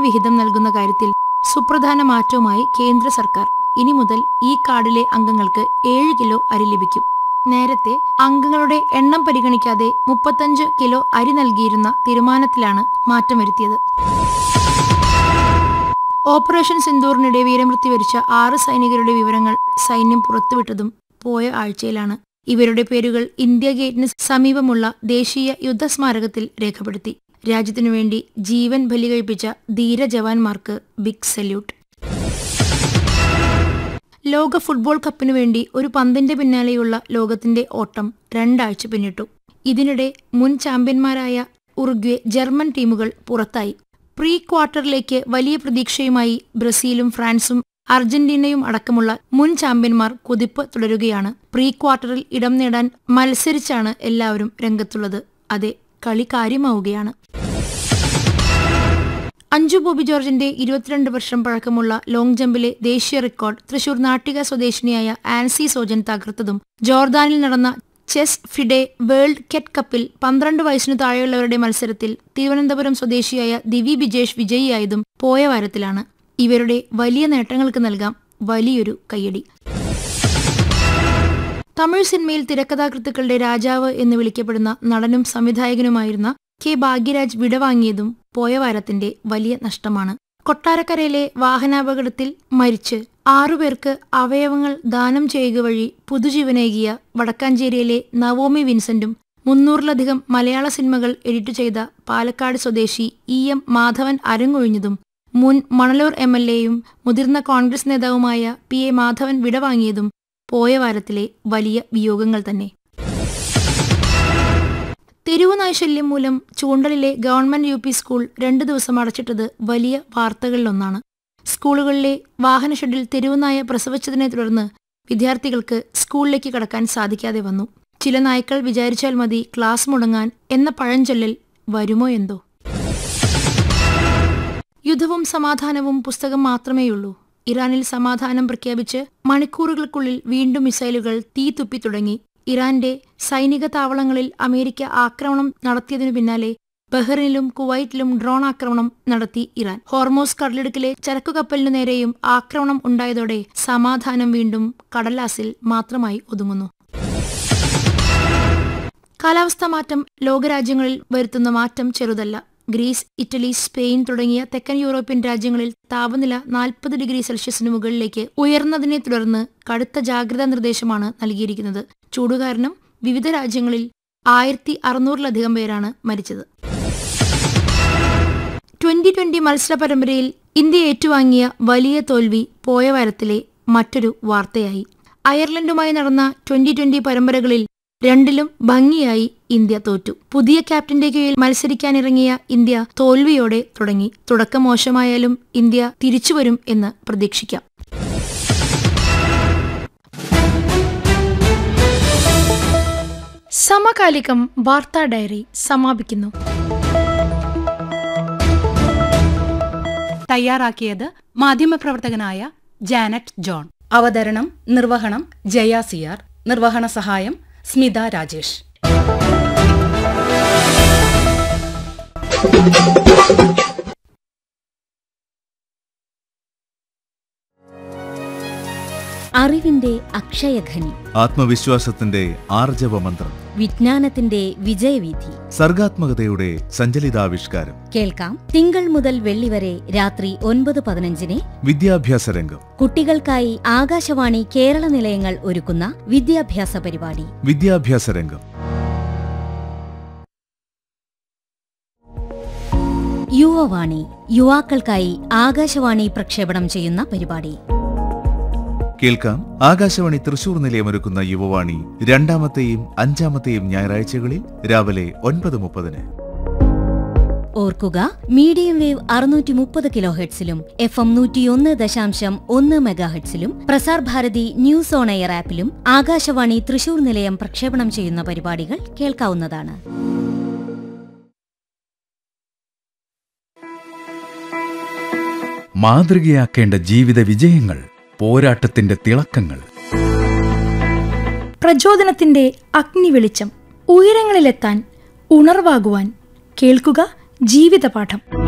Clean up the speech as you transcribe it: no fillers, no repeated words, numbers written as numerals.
വിഹിതം നൽകുന്ന കാര്യത്തിൽ സുപ്രധാന മാറ്റവുമായി കേന്ദ്ര സർക്കാർ. ഇനി മുതൽ ഈ കാർഡിലെ അംഗങ്ങൾക്ക് 7 കിലോ അരി ലഭിക്കും. നേരത്തെ അംഗങ്ങളുടെ എണ്ണം പരിഗണിക്കാതെ 35 കിലോ അരി നൽകിയിരുന്ന തീരുമാനത്തിലാണ് മാറ്റം വരുത്തിയത്. ഓപ്പറേഷൻ സിന്ദൂറിനിടെ വീരമൃത്യു വരിച്ച 6 സൈനികരുടെ വിവരങ്ങൾ സൈന്യം പുറത്തുവിട്ടതും പോയ ആഴ്ചയിലാണ്. ഇവരുടെ പേരുകൾ ഇന്ത്യ ഗേറ്റിന് സമീപമുള്ള ദേശീയ യുദ്ധസ്മാരകത്തിൽ രേഖപ്പെടുത്തി. രാജ്യത്തിനുവേണ്ടി ജീവൻ ബലികഴിപ്പിച്ച ധീര ജവാന്മാർക്ക് ബിഗ് സല്യൂട്ട്. ലോക ഫുട്ബോൾ കപ്പിനു വേണ്ടി ഒരു പന്തിന്റെ പിന്നാലെയുള്ള ലോകത്തിന്റെ ഓട്ടം 2 ആഴ്ച പിന്നിട്ടു. ഇതിനിടെ മുൻ ചാമ്പ്യന്മാരായ ഉറുഗ്വേ, ജർമ്മൻ ടീമുകൾ പുറത്തായി. പ്രീ ക്വാർട്ടറിലേക്ക് വലിയ പ്രതീക്ഷയുമായി ബ്രസീലും ഫ്രാൻസും അർജന്റീനയും അടക്കമുള്ള മുൻ ചാമ്പ്യന്മാർ കുതിപ്പ് തുടരുകയാണ്. പ്രീ ക്വാർട്ടറിൽ ഇടം നേടാൻ മത്സരിച്ചാണ് എല്ലാവരും രംഗത്തുള്ളത്. അതെ, കളി കാര്യമാവുകയാണ്. അഞ്ജു ബോബി ജോർജിന്റെ 22 വർഷം പഴക്കമുള്ള ലോങ് ജമ്പിലെ ദേശീയ റെക്കോർഡ് തൃശൂർ നാട്ടിക സ്വദേശിനിയായ ആൻസി സോജൻ തകർത്തതും ജോർദാനിൽ നടന്ന ചെസ് ഫിഡെ വേൾഡ് കെറ്റ് കപ്പിൽ 12 വയസ്സിനു താഴെയുള്ളവരുടെ മത്സരത്തിൽ തിരുവനന്തപുരം സ്വദേശിയായ ദിവി ബിജേഷ് വിജയിയായതും പോയ വാരത്തിലാണ്. ഇവരുടെ വലിയ നേട്ടങ്ങൾക്ക് നൽകാം വലിയൊരു കയ്യടി. തമിഴ് സിനിമയിൽ തിരക്കഥാകൃത്തുക്കളുടെ രാജാവ് എന്ന് വിളിക്കപ്പെടുന്ന നടനും സംവിധായകനുമായിരുന്ന കെ ഭാഗ്യരാജ് വിടവാങ്ങിയതും പോയ വാരത്തിന്റെ വലിയ നഷ്ടമാണ്. കൊട്ടാരക്കരയിലെ വാഹനാപകടത്തിൽ മരിച്ച് 6 പേർക്ക് അവയവങ്ങൾ ദാനം ചെയ്യുക വഴി പുതുജീവനേകിയ വടക്കാഞ്ചേരിയിലെ നവോമി വിൻസെന്റും 300-ലധികം മലയാള സിനിമകൾ എഡിറ്റ് ചെയ്ത പാലക്കാട് സ്വദേശി EM മാധവൻ അരങ്ങൊഴിഞ്ഞതും മുൻ മണലൂർ MLA-യും മുതിർന്ന കോൺഗ്രസ് നേതാവുമായ PA മാധവൻ വിടവാങ്ങിയതും പോയ വാരത്തിലെ വലിയ വിയോഗങ്ങൾ തന്നെ. തെരുവു നായ്ശല്യം മൂലം ചൂണ്ടലിലെ ഗവൺമെന്റ് UP സ്കൂൾ 2 ദിവസം അടച്ചിട്ടത് വലിയ വാർത്തകളിലൊന്നാണ്. സ്കൂളുകളിലെ വാഹന ഷെഡിൽ തെരുവുനായ പ്രസവിച്ചതിനെ തുടർന്ന് വിദ്യാർത്ഥികൾക്ക് സ്കൂളിലേക്ക് കടക്കാൻ സാധിക്കാതെ വന്നു. ചില നായ്ക്കൾ വിചാരിച്ചാൽ മതി ക്ലാസ് മുടങ്ങാൻ എന്ന പഴഞ്ചൊല്ലൽ വരുമോ എന്തോ. യുദ്ധവും സമാധാനവും പുസ്തകം മാത്രമേയുള്ളൂ. ഇറാനിൽ സമാധാനം പ്രഖ്യാപിച്ച് മണിക്കൂറുകൾക്കുള്ളിൽ വീണ്ടും മിസൈലുകൾ തീ തുപ്പി തുടങ്ങി. ഇറാന്റെ സൈനിക താവളങ്ങളിൽ അമേരിക്ക ആക്രമണം നടത്തിയതിനു പിന്നാലെ ബഹ്റിനിലും കുവൈറ്റിലും ഡ്രോൺ ആക്രമണം നടത്തി ഇറാൻ. ഹോർമോസ് കടലിടുക്കിലെ ചരക്കുകപ്പലിനു നേരെയും ആക്രമണം ഉണ്ടായതോടെ സമാധാനം വീണ്ടും കടലാസിൽ മാത്രമായി ഒതുങ്ങുന്നു. കാലാവസ്ഥാ മാറ്റം ലോകരാജ്യങ്ങളിൽ വരുത്തുന്ന മാറ്റം ചെറുതല്ല. ഗ്രീസ്, ഇറ്റലി, സ്പെയിൻ തുടങ്ങിയ തെക്കൻ യൂറോപ്യൻ രാജ്യങ്ങളിൽ താപനില 40 ഡിഗ്രി സെൽഷ്യസിന് മുകളിലേക്ക് ഉയർന്നതിനെ തുടർന്ന് കടുത്ത ജാഗ്രതാ നിർദ്ദേശമാണ് നൽകിയിരിക്കുന്നത്. ചൂടുകാരണം വിവിധ രാജ്യങ്ങളിൽ 1600-ലധികം പേരാണ് മരിച്ചത്. 2020 മത്സര പരമ്പരയിൽ ഇന്ത്യ ഏറ്റുവാങ്ങിയ വലിയ തോൽവി പോയ വാരത്തിലെ മറ്റൊരു വാർത്തയായി. അയർലൻഡുമായി നടന്ന 2020 പരമ്പരകളിൽ 2ലും ഭംഗിയായി ഇന്ത്യ തോറ്റു. പുതിയ ക്യാപ്റ്റന്റെ കീഴിൽ മത്സരിക്കാനിറങ്ങിയ ഇന്ത്യ തോൽവിയോടെ തുടങ്ങി. തുടക്കം മോശമായാലും ഇന്ത്യ തിരിച്ചുവരും എന്ന് പ്രതീക്ഷിക്കാം. സമകാലികം വാർത്താ ഡയറി സമാപിക്കുന്നു. തയ്യാറാക്കിയത് മാധ്യമപ്രവർത്തകനായ ജാനറ്റ് ജോൺ. അവതരണം നിർവഹണം ജയ സിയാർ. നിർവഹണ സഹായം സ്മിത രാജേഷ്. അറിവിന്റെ അക്ഷയഖനി, ആത്മവിശ്വാസത്തിന്റെ ആർജവമന്ത്രം, വിജ്ഞാനത്തിന്റെ വിജയവീഥി, സർഗാത്മകതയുടെ സഞ്ചലിതാവിഷ്കാരം. കേൾക്കാം തിങ്കൾ മുതൽ വെള്ളി വരെ രാത്രി 9:15 വിദ്യാഭ്യാസ രംഗം. കുട്ടികൾക്കായി ആകാശവാണി കേരള നിലയങ്ങൾ ഒരുക്കുന്ന വിദ്യാഭ്യാസ പരിപാടി വിദ്യാഭ്യാസ രംഗം. യുവവാണി, യുവാക്കൾക്കായി ആകാശവാണി പ്രക്ഷേപണം ചെയ്യുന്ന പരിപാടി. കേൾക്കാം ആകാശവാണി തൃശൂർ നിലയമൊരുക്കുന്ന യുവവാണി 2ാമത്തെയും 5ാമത്തെയും ഞായറാഴ്ചകളിൽ രാവിലെ 9:30. ഓർക്കുക, medium wave 630 കിലോഹെർട്സിലും FM 101.1 മെഗാഹെർട്സിലും Prasar Bharati news on air ആപ്പിലും Akashvani Thrissur നിലയം പ്രക്ഷേപണം ചെയ്യുന്ന പരിപാടികൾ കേൾക്കാവുന്നതാണ്. മാതൃകയാക്കേണ്ട ജീവിത വിജയങ്ങൾ, പോരാട്ടത്തിന്റെ തിളക്കങ്ങൾ, പ്രചോദനത്തിന്റെ അഗ്നി വെളിച്ചം, ഉയരങ്ങളിലെത്താൻ ഉണർവാകുവാൻ കേൾക്കുക ജീവിതപാഠം.